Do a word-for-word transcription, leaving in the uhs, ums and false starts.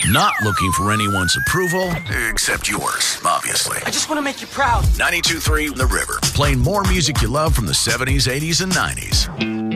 Not looking for anyone's approval, except yours, obviously. I just want to make you proud. ninety-two point three The River. Playing more music you love from the seventies, eighties, and nineties.